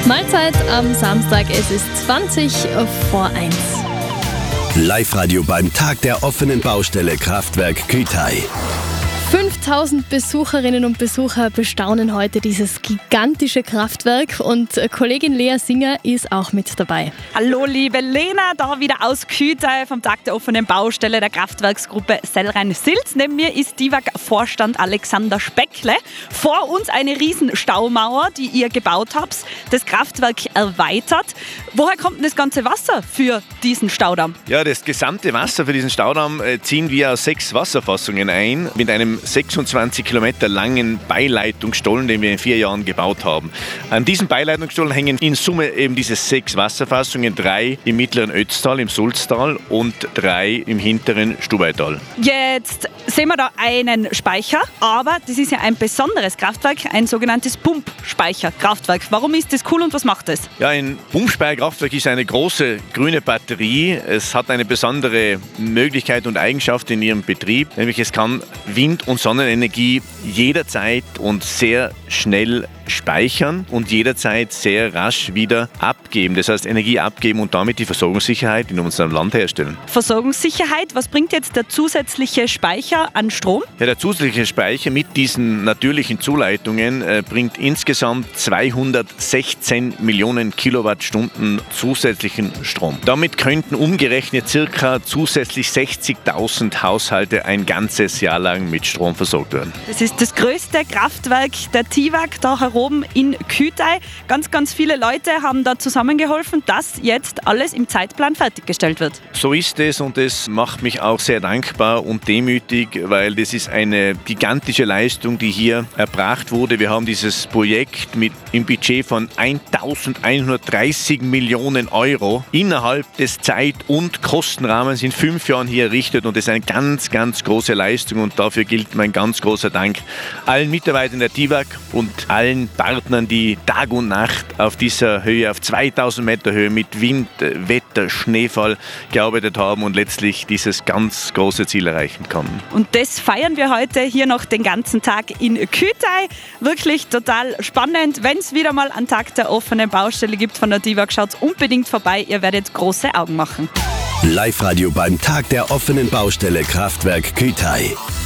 Mahlzeit am Samstag, es ist 20 vor 1. Live-Radio beim Tag der offenen Baustelle Kraftwerk Kütai. 5000 Besucherinnen und Besucher bestaunen heute dieses gigantische Kraftwerk und Kollegin Lea Singer ist auch mit dabei. Hallo liebe Lena, da wieder aus Kütai vom Tag der offenen Baustelle der Kraftwerksgruppe Sellrhein-Silz. Neben mir ist DIWAG-Vorstand Alexander Speckle. Vor uns eine riesen Staumauer, die ihr gebaut habt, das Kraftwerk erweitert. Woher kommt denn das ganze Wasser für diesen Staudamm? Ja, das gesamte Wasser für diesen Staudamm ziehen wir aus 6 Wasserfassungen ein, mit einem 26 Kilometer langen Beileitungsstollen, den wir in 4 Jahren gebaut haben. An diesen Beileitungsstollen hängen in Summe eben diese 6 Wasserfassungen, 3 im mittleren Ötztal, im Sulztal und 3 im hinteren Stubaital. Jetzt sehen wir da einen Speicher, aber das ist ja ein besonderes Kraftwerk, ein sogenanntes Pumpspeicherkraftwerk. Warum ist das cool und was macht es? Ja, ein Pumpspeicherkraftwerk ist eine große grüne Batterie. Es hat eine besondere Möglichkeit und Eigenschaft in ihrem Betrieb, nämlich es kann Wind- und Sonnenenergie jederzeit und sehr schnell speichern und jederzeit sehr rasch wieder abgeben. Das heißt Energie abgeben und damit die Versorgungssicherheit in unserem Land herstellen. Versorgungssicherheit, was bringt jetzt der zusätzliche Speicher an Strom? Ja, der zusätzliche Speicher mit diesen natürlichen Zuleitungen bringt insgesamt 216 Millionen Kilowattstunden zusätzlichen Strom. Damit könnten umgerechnet circa zusätzlich 60.000 Haushalte ein ganzes Jahr lang mit Strom versorgt werden. Das ist das größte Kraftwerk der DIWAG da oben in Kütai. Ganz, ganz viele Leute haben da zusammengeholfen, dass jetzt alles im Zeitplan fertiggestellt wird. So ist es und das macht mich auch sehr dankbar und demütig, weil das ist eine gigantische Leistung, die hier erbracht wurde. Wir haben dieses Projekt mit im Budget von 1.130 Millionen Euro innerhalb des Zeit- und Kostenrahmens in 5 Jahren hier errichtet und das ist eine ganz, ganz große Leistung und dafür gilt mein ganz großer Dank allen Mitarbeitern der DIWAG und allen Partnern, die Tag und Nacht auf dieser Höhe, auf 2000 Meter Höhe mit Wind, Wetter, Schneefall gearbeitet haben und letztlich dieses ganz große Ziel erreichen konnten. Und das feiern wir heute hier noch den ganzen Tag in Kütai. Wirklich total spannend. Wenn es wieder mal einen Tag der offenen Baustelle gibt von der DIWAG, schaut unbedingt vorbei. Ihr werdet große Augen machen. Live-Radio beim Tag der offenen Baustelle Kraftwerk Kütai.